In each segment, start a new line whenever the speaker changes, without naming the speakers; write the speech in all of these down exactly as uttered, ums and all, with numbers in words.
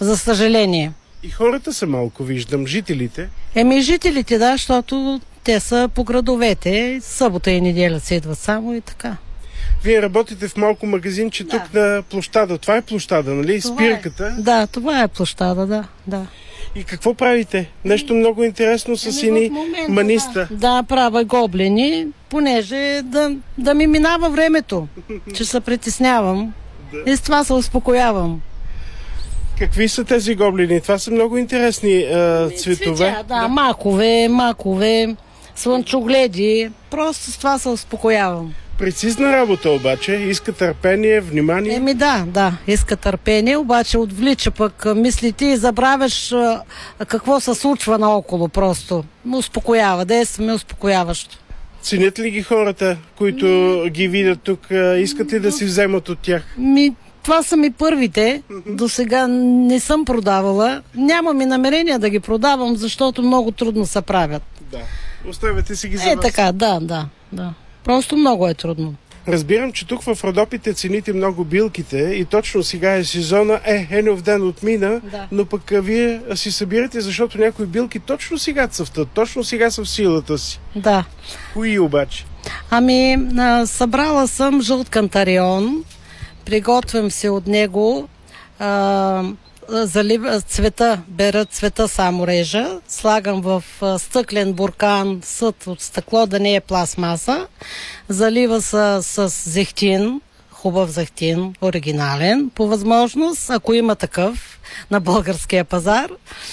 за съжаление.
И хората са малко, виждам, жителите.
Еми жителите, да, защото те са по градовете, събота и неделя се идват само и така.
Вие работите в малко магазинче
Да.
тук на площада. Това е площада, нали?
Това
Спирката.
Е. Да, това е площада, да, да.
И какво правите? Нещо много интересно с
Еми,
сини
в момента,
маниста.
Да, да, правя гоблини, понеже да, да ми минава времето, че се притеснявам.
Да.
И с това се успокоявам.
Какви са тези гоблини? Това са много интересни а, цветове.
Цветя, да, макове, макове, слънчогледи. Просто с това се успокоявам.
Прецизна работа обаче. Иска търпение, внимание.
Еми да, да, иска търпение, обаче отвлича пък мислите и забравяш а, какво се случва наоколо просто. Ме успокоява, действа ме успокояващо.
Ценят ли ги хората, които ги видят тук? А, искат ли да си вземат от тях?
Ми, това са ми първите. До сега не съм продавала. Нямам и намерение да ги продавам, защото много трудно се правят.
Да. Оставяте си ги за
Е,
вас.
така, да, да, да. Просто много е трудно.
Разбирам, че тук в Родопите цените много билките и точно сега е сезона. Е, Енов ден отмина,
Да.
но пък а, вие си събирате, защото някои билки точно сега цъфтат, точно сега са в силата си.
Да.
Кои обаче?
Ами, а, събрала съм жълт кантарион, приготвям се от него, а, залива цвета, бера цвета само режа, слагам в а, стъклен буркан, съд от стъкло, да не е пластмаса, залива се с зехтин, хубав зехтин, оригинален, по възможност, ако има такъв на българския пазар,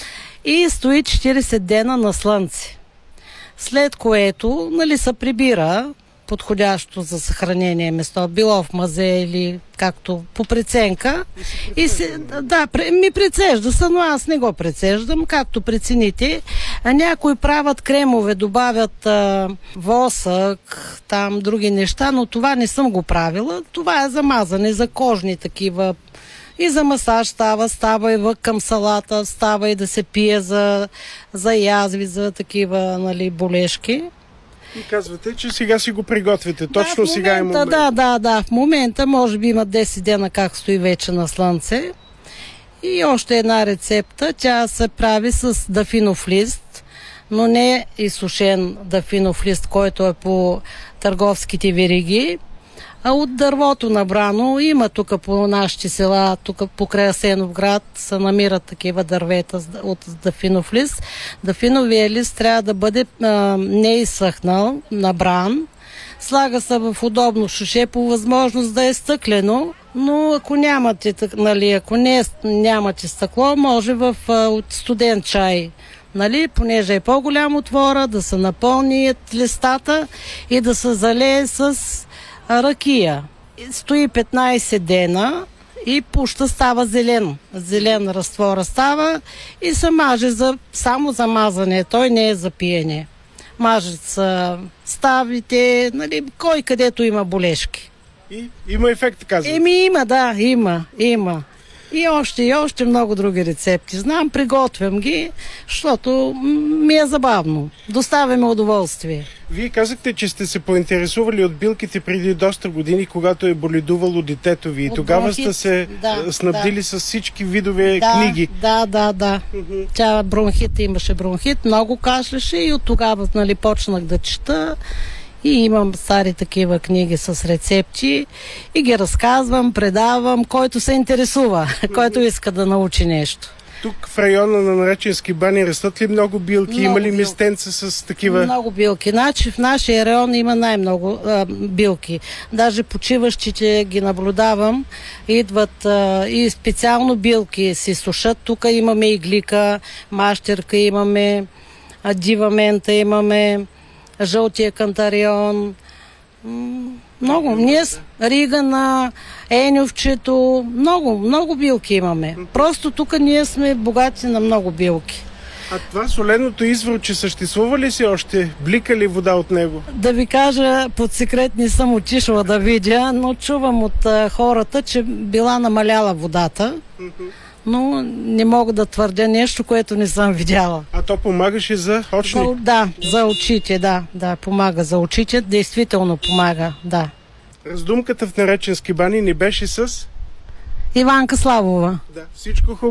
и стои четирийсет дена на слънце. След което, нали, се прибира подходящо за съхранение место, било в мазе или както по преценка. И се, да, ми прецежда се, но аз не го прецеждам, както прецените. А някои правят кремове, добавят а, восък, там други неща, но това не съм го правила. Това е за мазане, за кожни такива. И за масаж става, става и вък към салата, става и да се пие за, за язви, за такива, нали, болешки.
И казвате, че сега си го приготвите. Точно
да,
сега е
момента,
момент.
Да, да, да. В момента може би има десет дена как стои вече на слънце. И още една рецепта. Тя се прави с дафинов лист, но не изсушен дафинов лист, който е по търговските вериги, а от дървото набрано. Има тук по нашите села, тук покрай Асеновград се намират такива дървета от дафинов лист. Дафиновия лист трябва да бъде а, не изсъхнал, набран. Слага се в удобно шуше, по възможност да е стъклено, но ако нямате, нали, ако не, нямате стъкло, може в а, от студен чай, нали, понеже е по-голям отвора, да се напълни листата и да се залее с ракия. Стои петнайсет дена и пуща, става зелен. Зелен разтвора става и се маже за, само за мазане. Той не е за пиене. Мажат се ставите, нали, кой където има болешки.
И има ефект, казвате.
Еми има, да, има, има. И още, и още много други рецепти. Знам, приготвям ги, защото ми е забавно. Доставяме удоволствие.
Вие казахте, че сте се поинтересували от билките преди доста години, когато е боледувало детето ви. И
От
тогава
бронхит,
сте се
да,
снабдили
да.
с всички видове
Да,
книги.
да, да, да.
Мгм.
Тя бронхит, имаше бронхит, много кашляше и от тогава, нали, почнах да чета. И имам стари такива книги с рецепти и ги разказвам, предавам, който се интересува, който иска да научи нещо.
Тук в района на Нареченски бани растат ли много билки?
Много
има ли
билки.
местенца с такива?
Много билки. Значи в нашия район има най-много а, билки. Даже почиващите ги наблюдавам. Идват а, и специално билки си сушат. Тук имаме иглика, мащерка имаме, а, дива мента имаме, жълтия кантарион. М, много. Ние с Рига на Еньовчето. Много, много билки имаме. Просто тук ние сме богати на много билки.
А това соленото изворче съществува ли си още? Блика ли вода от него?
Да ви кажа, под секрет не съм отишла да видя, но чувам от а, хората, че била намаляла водата, но не мога да твърдя нещо, което не съм видяла.
А то помагаше за очни?
За, да, за очите, да, да, помага за очите, действително помага, да.
Раздумката в Нареченски бани не беше с...
Иванка Славова.
Да, всичко хубаво.